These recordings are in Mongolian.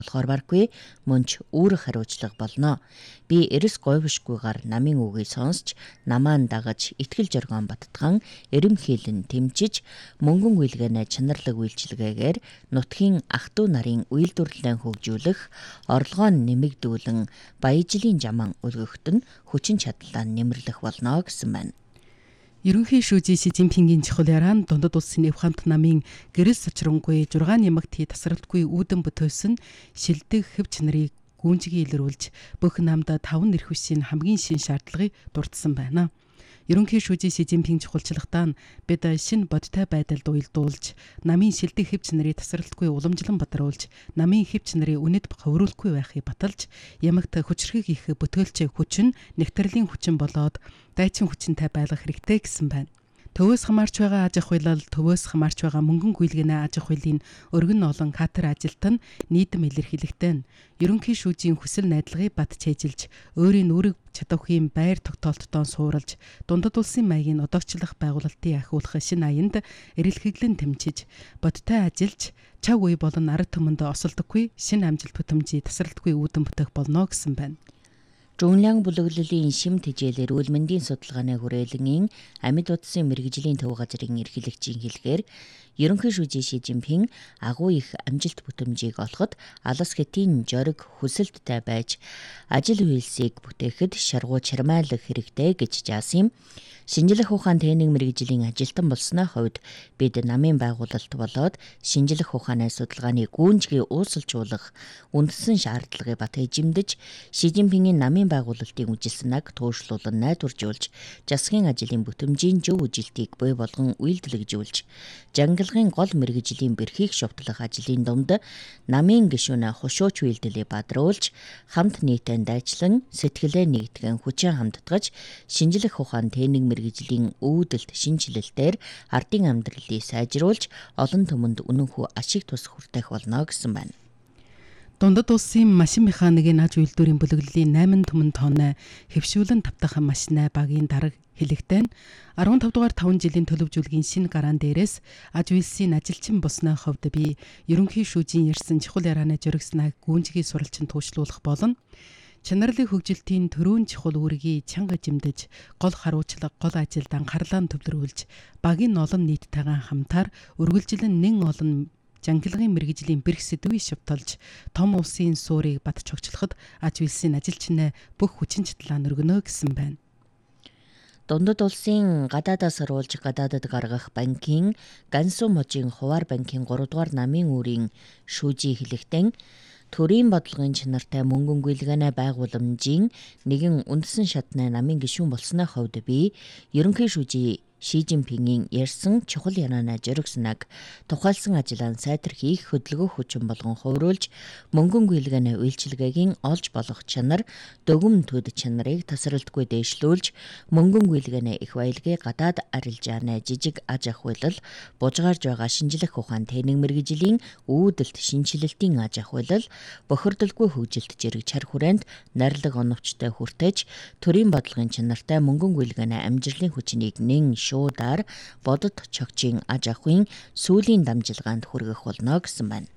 болохоор баргүй мөн ч үүрэг хариуцлага болно. Би эрс говьшгүйгээр намын үгийг сонсч намаан дагаж итгэл жоргоон баттган эрэмхийлэн тэмчиж мөнгөн үйлгэнэ чанарлаг үйлчилгээгээр нутгийн ах トゥ нарын үйлдвэрлэлээ хөгжүүлэх орлогоо нэмэгдүүлэн баяжлын жаман өлгөхт нь хүчин чадлаа нэмэрлэх болно гэсэн байна. Ерөнхий шүүжий Ши Цзиньпингийн чухал яриан дундад улсын нэв хамт намын гэрэл сочронгүй 6 нямагт тасралтгүй үүдэн бүтөөсөн шилдэг хэв чанарыг гүнжгий илрүүлж бүх намд 5 нэр хүсийн хамгийн шин шаардлагыг дурдсан байна. Ерөнхий шүүжий Ши Цзиньпин чухалчлагтаа бид шинэ бодтой байдалд уялдуулж, намын шилдэг хэв чанарыг тасралтгүй уламжлан бадруулж, намын хэв чанарыг үнэт ховруулахгүй байхыг баталж, ямагт хүчрхэг их бүтөөлчийн хүчин, нэгтрлийн хүчин болоод дайчин хүчинтэй байлгах хэрэгтэй гэсэн байна. Төвөөс хамаарч байгаа аж ахуй хуулиар төвөөс хамаарч байгаа мөнгөн гүйлгэнэ аж ахуй хуулийн өргөн олон хатар ажилтан нийтэм илэрхийлэгдэн ерөнхий шүүжийн хүсэл найдлагыг бат чэйжилж өөрийн үүрэг чадвархийн байр тогтоолттой суурилж дундад улсын маягийн одоогчлох байгуулалтыг ахиулах шинэ аянд эрэлхэглэн тэмчиж бодтой ажиллаж чав үе болон арга түмэнд осолдоггүй шинэ амжилт бүтэмжийг тасралтгүй үүдэн бүтээх болно гэсэн байна. Зүүнлэн бүлэглэлийн шим тэжээлэр үйл мэндийн судалгааны хүрээлэнгийн амьд утсын мэрэгжлийн төв газрын эрхлэгчийн хэлгээр ерөнхий шүүжий Ши Цзиньпин агуу их амжилт бүтэмжийг олоход алс хэтийн жориг хүсэлттэй байж ажил үйлсийг бүтээхэд шаргуу чармайлах хэрэгтэй гэж заасан юм. Шинжлэх ухаан техник мэрэгжлийн ажилтан болсны хувьд бид намын байгуулалт болоод шинжлэх ухааны судалгааны гүнжгий уусалжуулах үндсэн шаардлагыг бат эзэмдэж Ши Цзиньпингийн намын байгуулалтын үжилснэг туушруулан найдваржуулж засгийн ажлын бүтэмжийн зөв үжилтийг бий болгон үйлдвэрлэжүүлж жангалгын гол мэрэгжлийн бэрхийг шовтлох ажлын дунд намын гишүүнээ хушууч үйлдэлийг бадруулж хамт нийтэд дайчлан сэтгэлээ нэгтгэн хүчин хамтдагч шинжлэх ухаан техник мэрэгжлийн үүдэлт шинжилэлтээр ардын амьдралыг сайжруулж олон түмэнд үнэнхүү ашиг тус хүртэх болно гэсэн байна. Дундад улсын машин механикийн аж үйлдвэрийн бүлэглэлийн 8 түмэн тонны хэвшүүлэн тавтах машины багийн дарга хэлэгтэн 15 дугаар 5 жилийн төлөвжүүлгийн шинэ гараан дээрээс аж үйлсийн ажилчин босны хувьд би ерөнхий шүүжийн ярьсан чухал ярианы жөргснэг гүнжгий суралцсан туушлуулах болно. Чанарлын хөгжилтийн төрөөн чухал үүргийг чанга жимдэж, гол харуулчлага, гол ажилд анхаарлаа төвлөрүүлж, багийн олон нийттайгаа хамтаар үргэлжлэн нэн олон жангалгын мэрэгжлийн бэрх сэдвийг шавталж, том улсын суурийг бат чогчлоход аж үйлсийн ажилчнаа бүх хүчин чадлаа өргөнө гэсэн байна. Дундад улсын гадаадаас оруулж гадаадад гаргах банкийн Гансу можийн хуваар банкийн 3 дугаар намын үүрийн шүүжий хэлэхдээ төрийн бодлогын чанартай мөнгөн гүйлгэнэ байгууламжийн нэгэн үндсэн шатны намын гишүүн болсны хувьд би ерөнхий шүүжий Ши Цзиньпингийн ярьсан чухал ярианаа жөргснэг тухайлсан ажиллаан сайтар хийх хөдөлгөөх хүчин болгон хувруулж мөнгөн гүйлгэнэ үйлчилгээгийн олж болох чанар дөгөм төд чанарыг тасралтгүй дээшлүүлж мөнгөн гүйлгэнэ их баялагын гадаад арилжааны жижиг аж ахуйлал бужгаарж байгаа шинжлэх ухаан техник мэрэгжлийн үүдэлт шинжилэлтийн аж ахуйлал бохирдолгүй хөгжилт зэрэг чар хүрээнд нарилга оновчтой хүртэж төрийн бодлогын чанартай мөнгөн гүйлгэнэ амжилтын хүчнийг нэн шуудаар бодод чогчийн аж ахуйн сүүлийн дамжилгаанд хүргэх болно гэсэн байна.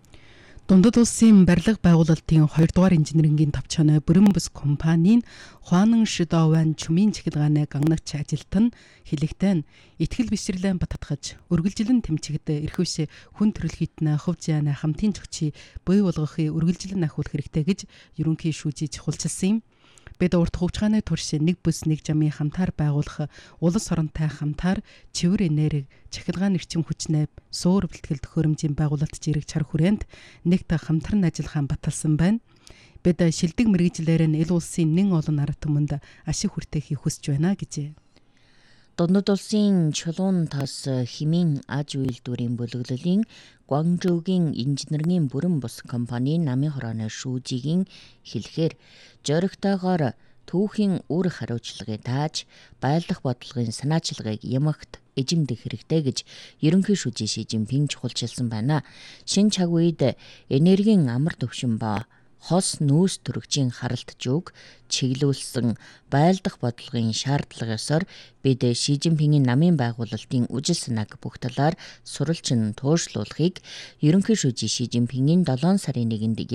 Дундад улсын барилга байгуулалтын 2 дугаар инженерингийн товчооны бүрэн бүс компанийн Хуанан Шидован чүмийн чиглэлгааны гангагч ажилтан хэлэхдээ итгэл бишрлэн бататгаж үргэлжлэн тэмцэгдэ эрхвшээ хүн төрөлхитнэ хувь зяаны хамтын зохицыг бий болгохыг үргэлжлэн ахиулах хэрэгтэй гэж ерөнхий шүүжий чухалчилсан юм. Бид урт хувьчгааны турш нэг бүс нэг жамын хамтаар байгуулах улс оронтой хамтаар чивэр энерги чахилгаан эрчим хүчнээ суур бэлтгэл төхөөрөмжийн байгуулалт зэрэг чар хүрээнд нэгт хамтран ажиллахаа баталсан байна. Бид шилдэг мэрэгжлээр нь ил улсын нэн олон арга түмэнд ашиг хүртэхийг хүсэж байна гэжээ. Дундад улсын чулуун тос химийн аж үйлдвэрийн бүлэглэлийн Гуанчжоугийн инженерийн бүрэн бус компанийн намын хорооны шүүжигийн хэлэхээр жоригтойгоор түүхийн үүрэг хариуцлагыг тааж байлдах бодлогын санаачлагыг ямагт эзэмдэх хэрэгтэй гэж ерөнхий шүүжий Ши Цзиньпин чухалчилсан байна. Шинэ цаг үед энергийн амар төвшин ба хос нүүс төрөгчийн харалт жүг чиглүүлсэн байлдах бодлогын шаардлагаасаар бид Ши Цзиньпингийн намын байгуулалтын үжил санааг бүх талаар сурвалжин туушруулахыг ерөнхий шүүжий Ши Цзиньпингийн 7 сарын 1-нд